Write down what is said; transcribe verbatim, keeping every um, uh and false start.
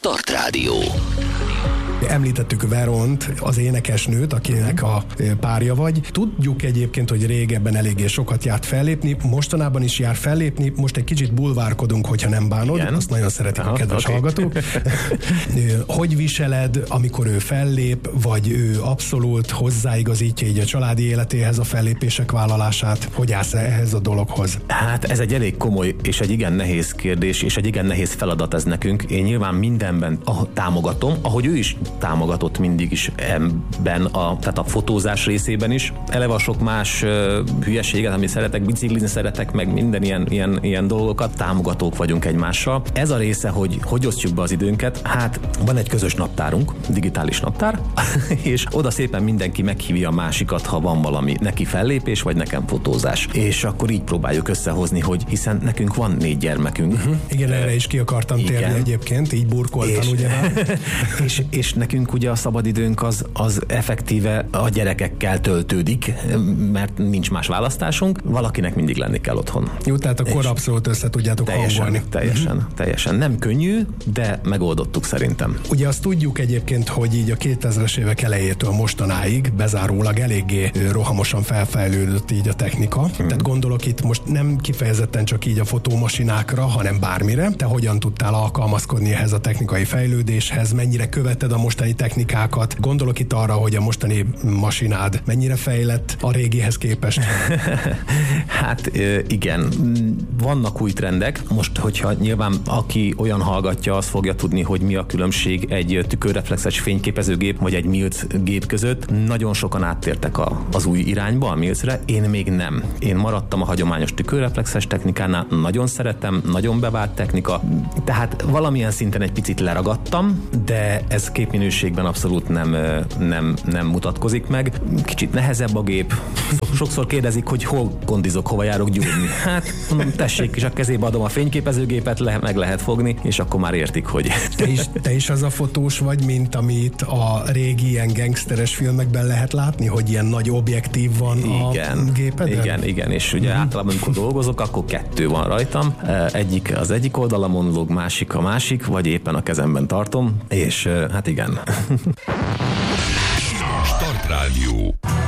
Start Rádió. Említettük Veront, az énekesnőt, akinek a párja vagy. Tudjuk egyébként, hogy régebben eléggé sokat járt fellépni, mostanában is jár fellépni, most egy kicsit bulvárkodunk, hogyha nem bánod, igen. Azt nagyon szeretik Aha, a kedves okay. hallgatók. Hogy viseled, amikor ő fellép, vagy ő abszolút hozzáigazítja így a családi életéhez a fellépések vállalását? Hogy állsz ehhez a dologhoz? Hát ez egy elég komoly és egy igen nehéz kérdés, és egy igen nehéz feladat ez nekünk. Én nyilván mindenben támogatom, ahogy ő is támogatott mindig is ebben, a, tehát a fotózás részében is. Eleve a sok más uh, hülyeséget, amit szeretek, biciklizni szeretek, meg minden ilyen, ilyen, ilyen dolgokat, támogatók vagyunk egymással. Ez a része, hogy hogy osztjuk be az időnket, hát van egy közös naptárunk, digitális naptár, és oda szépen mindenki meghívja a másikat, ha van valami neki fellépés, vagy nekem fotózás. És akkor így próbáljuk összehozni, hogy hiszen nekünk van négy gyermekünk. Uh-huh. Igen, erre is ki akartam igen. térni egyébként, így burkoltan, és, ugye? és, és nekünk ugye a szabadidőnk az, az effektíve a gyerekekkel töltődik, mert nincs más választásunk, valakinek mindig lenni kell otthon. Jó, tehát akkor és abszolút össze tudjátok teljesen, hangolni. Teljesen, uh-huh. teljesen. Nem könnyű, de megoldottuk szerintem. Ugye azt tudjuk egyébként, hogy így a kétezres évek elejétől mostanáig bezárólag eléggé rohamosan felfejlődött így a technika. Uh-huh. Tehát gondolok itt most nem kifejezetten csak így a fotómasinákra, hanem bármire. Te hogyan tudtál alkalmazkodni ehhez a technikai fejlődéshez? Mennyire követed a mostani technikákat? Gondolok itt arra, hogy a mostani masinád mennyire fejlett a régihez képest? Hát igen, vannak új trendek. Most, hogyha nyilván aki olyan hallgatja, az fogja tudni, hogy mi a különbség egy tükörreflexes fényképezőgép vagy egy milc gép között. Nagyon sokan áttértek a, az új irányba, a milcre. Én még nem. Én maradtam a hagyományos tükörreflexes technikánál. Nagyon szeretem, nagyon bevált technika. Tehát valamilyen szinten egy picit leragadtam, de ez képminőségben abszolút nem, nem, nem mutatkozik meg. Kicsit nehezebb a gép. Sokszor kérdezik, hogy hol kondizok, hova járok gyúrni. Hát mondom, tessék, és a kezébe adom a fényképezőgépet, le, meg lehet fogni, és akkor már értik, hogy... Te is, te is az a fotós vagy, mint amit a régi ilyen gangsteres filmekben lehet látni, hogy ilyen nagy objektív van igen, a gépeden? Igen, igen, és ugye mm-hmm. általában, amikor dolgozok, akkor kettő van rajtam. Egyik az egyik oldalamon lóg, másik a másik, vagy éppen a kezemben tartom, és hát igen. Start Rádió.